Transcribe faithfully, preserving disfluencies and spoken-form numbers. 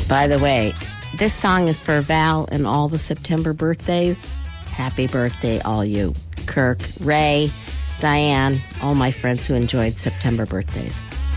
By the way, this song is for Val and all the September birthdays. Happy birthday, all you. Kirk, Ray, Diane, all my friends who enjoyed September birthdays.